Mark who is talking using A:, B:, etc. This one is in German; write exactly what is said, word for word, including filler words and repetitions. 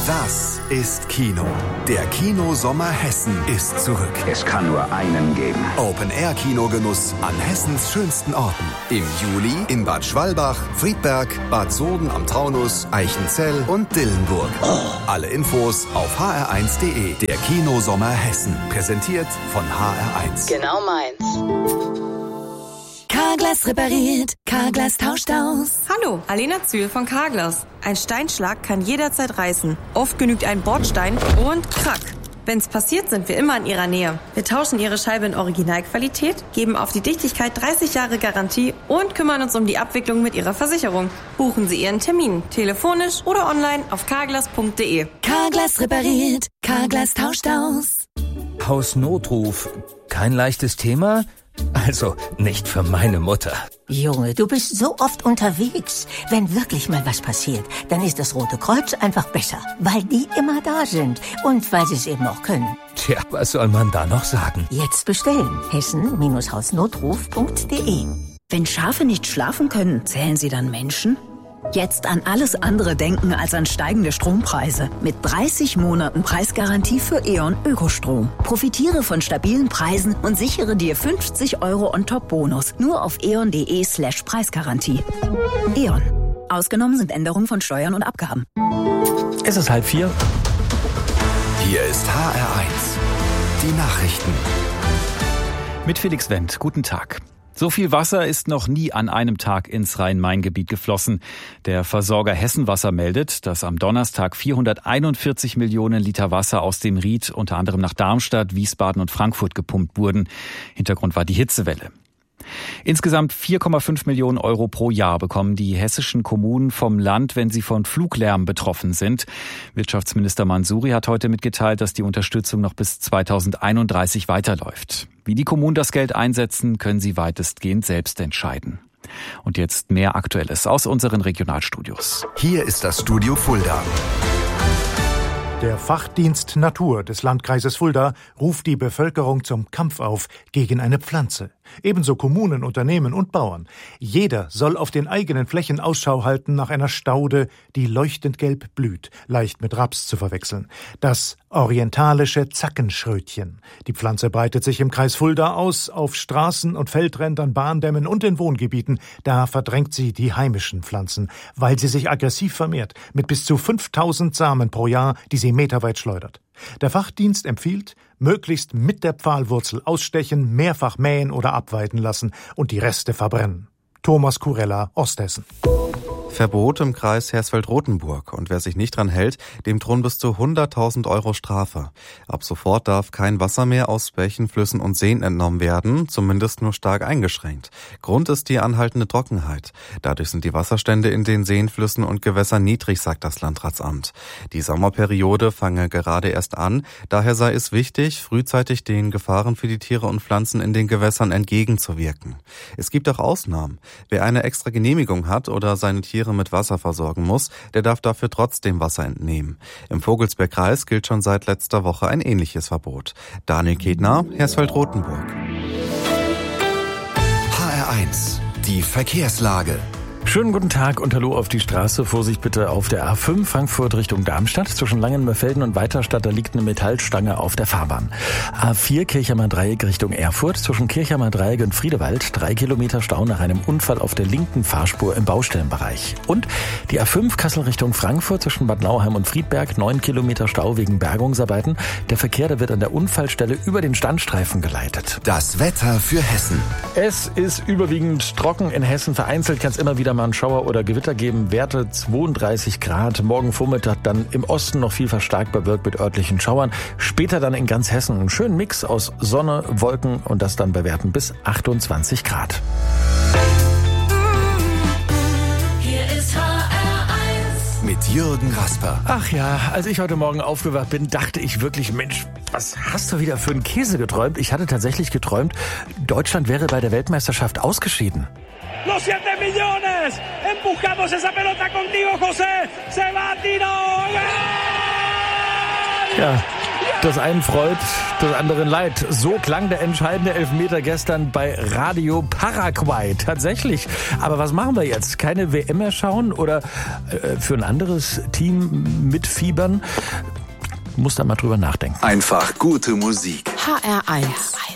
A: Das ist Kino. Der Kinosommer Hessen ist zurück.
B: Es kann nur einen geben.
A: Open-Air-Kinogenuss an Hessens schönsten Orten. Im Juli in Bad Schwalbach, Friedberg, Bad Soden am Taunus, Eichenzell und Dillenburg. Oh. Alle Infos auf h r eins punkt d e. Der Kinosommer Hessen. Präsentiert von H R eins.
C: Genau meins. Carglass repariert, Carglass tauscht aus.
D: Hallo, Alena Zühl von Carglass. Ein Steinschlag kann jederzeit reißen. Oft genügt ein Bordstein und krack. Wenn's passiert, sind wir immer in Ihrer Nähe. Wir tauschen Ihre Scheibe in Originalqualität, geben auf die Dichtigkeit dreißig Jahre Garantie und kümmern uns um die Abwicklung mit Ihrer Versicherung. Buchen Sie Ihren Termin, telefonisch oder online auf carglass punkt d e.
C: Carglass repariert, Carglass tauscht aus.
E: Hausnotruf. Kein leichtes Thema? Also, nicht für meine Mutter.
F: Junge, du bist so oft unterwegs. Wenn wirklich mal was passiert, dann ist das Rote Kreuz einfach besser. Weil die immer da sind und weil sie es eben auch können.
E: Tja, was soll man da noch sagen?
F: Jetzt bestellen. hessen Hausnotruf punkt d e.
G: Wenn Schafe nicht schlafen können, zählen sie dann Menschen? Jetzt an alles andere denken als an steigende Strompreise. Mit dreißig Monaten Preisgarantie für E.ON Ökostrom. Profitiere von stabilen Preisen und sichere dir fünfzig Euro on-top-Bonus. Nur auf eon punkt d e slash Preisgarantie. E.ON. Ausgenommen sind Änderungen von Steuern und Abgaben.
H: Es ist halb vier.
A: Hier ist H R eins. Die Nachrichten.
H: Mit Felix Wendt. Guten Tag. So viel Wasser ist noch nie an einem Tag ins Rhein-Main-Gebiet geflossen. Der Versorger Hessenwasser meldet, dass am Donnerstag vierhunderteinundvierzig Millionen Liter Wasser aus dem Ried unter anderem nach Darmstadt, Wiesbaden und Frankfurt gepumpt wurden. Hintergrund war die Hitzewelle. Insgesamt vier Komma fünf Millionen Euro pro Jahr bekommen die hessischen Kommunen vom Land, wenn sie von Fluglärm betroffen sind. Wirtschaftsminister Mansouri hat heute mitgeteilt, dass die Unterstützung noch bis zweitausendeinunddreißig weiterläuft. Wie die Kommunen das Geld einsetzen, können sie weitestgehend selbst entscheiden. Und jetzt mehr Aktuelles aus unseren Regionalstudios.
A: Hier ist das Studio Fulda.
I: Der Fachdienst Natur des Landkreises Fulda ruft die Bevölkerung zum Kampf auf gegen eine Pflanze. Ebenso Kommunen, Unternehmen und Bauern. Jeder soll auf den eigenen Flächen Ausschau halten nach einer Staude, die leuchtend gelb blüht, leicht mit Raps zu verwechseln. Das orientalische Zackenschrötchen. Die Pflanze breitet sich im Kreis Fulda aus, auf Straßen und Feldrändern, Bahndämmen und in Wohngebieten. Da verdrängt sie die heimischen Pflanzen, weil sie sich aggressiv vermehrt, mit bis zu fünftausend Samen pro Jahr, die sie meterweit schleudert. Der Fachdienst empfiehlt, möglichst mit der Pfahlwurzel ausstechen, mehrfach mähen oder abweiden lassen und die Reste verbrennen. Thomas Kurella, Osthessen.
J: Verbot im Kreis Hersfeld-Rotenburg. Und wer sich nicht dran hält, dem drohen bis zu hunderttausend Euro Strafe. Ab sofort darf kein Wasser mehr aus Bächen, Flüssen und Seen entnommen werden, zumindest nur stark eingeschränkt. Grund ist die anhaltende Trockenheit. Dadurch sind die Wasserstände in den Seen, Flüssen und Gewässern niedrig, sagt das Landratsamt. Die Sommerperiode fange gerade erst an. Daher sei es wichtig, frühzeitig den Gefahren für die Tiere und Pflanzen in den Gewässern entgegenzuwirken. Es gibt auch Ausnahmen. Wer eine extra Genehmigung hat oder seine Tiere mit Wasser versorgen muss, der darf dafür trotzdem Wasser entnehmen. Im Vogelsbergkreis gilt schon seit letzter Woche ein ähnliches Verbot. Daniel Kedner, Hersfeld-Rotenburg.
A: H R eins, die Verkehrslage.
H: Schönen guten Tag und Hallo auf die Straße. Vorsicht bitte auf der A fünf Frankfurt Richtung Darmstadt. Zwischen Langenmerfelden und Weiterstadt, da liegt eine Metallstange auf der Fahrbahn. A vier Kirchheimer Dreieck Richtung Erfurt. Zwischen Kirchheimer Dreieck und Friedewald. Drei Kilometer Stau nach einem Unfall auf der linken Fahrspur im Baustellenbereich. Und die A fünf Kassel Richtung Frankfurt zwischen Bad Nauheim und Friedberg. Neun Kilometer Stau wegen Bergungsarbeiten. Der Verkehr, der wird an der Unfallstelle über den Standstreifen geleitet.
A: Das Wetter für Hessen.
H: Es ist überwiegend trocken in Hessen. Vereinzelt kann es immer wieder mal einen Schauer oder Gewitter geben. Werte zweiunddreißig Grad. Morgen Vormittag dann im Osten noch viel verstärkt bewölkt mit örtlichen Schauern. Später dann in ganz Hessen einen schönen Mix aus Sonne, Wolken und das dann bei Werten bis achtundzwanzig Grad.
C: Hier ist H R eins.
A: Mit Jürgen Rasper.
H: Ach ja, als ich heute Morgen aufgewacht bin, dachte ich wirklich, Mensch, was hast du wieder für einen Käse geträumt? Ich hatte tatsächlich geträumt, Deutschland wäre bei der Weltmeisterschaft ausgeschieden.
K: Los siete millones, empujamos esa pelota contigo, José, se va, tiro, ¡gol!
H: Ja,
E: Das einen freut, das anderen leid. So klang der entscheidende Elfmeter gestern bei Radio Paraguay. Tatsächlich. Aber was machen wir jetzt? Keine W M mehr schauen oder äh, für ein anderes Team mitfiebern? Muss da mal drüber nachdenken.
A: Einfach gute Musik.
C: H R eins.